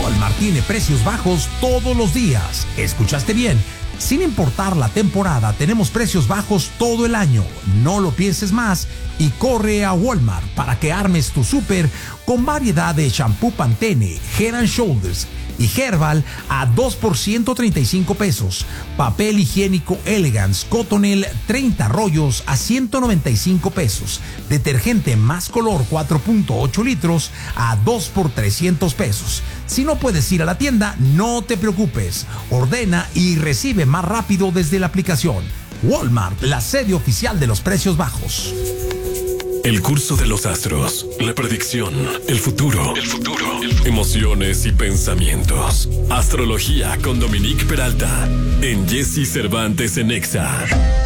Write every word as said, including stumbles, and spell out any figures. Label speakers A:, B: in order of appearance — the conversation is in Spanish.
A: Walmart tiene precios bajos todos los días. ¿Escuchaste bien? Sin importar la temporada, tenemos precios bajos todo el año. No lo pienses más y corre a Walmart para que armes tu súper con variedad de shampoo Pantene, Head and Shoulders y Herbal a dos por ciento treinta y cinco pesos. Papel higiénico Elegance Cottonelle treinta rollos a ciento noventa y cinco pesos. Detergente Más Color cuatro punto ocho litros a dos por trescientos pesos. Si no puedes ir a la tienda, no te preocupes. Ordena y recibe más rápido desde la aplicación. Walmart, la sede oficial de los precios bajos.
B: El curso de los astros, la predicción, el futuro, el futuro, emociones y pensamientos. Astrología con Dominique Peralta en Jesse Cervantes en Exa.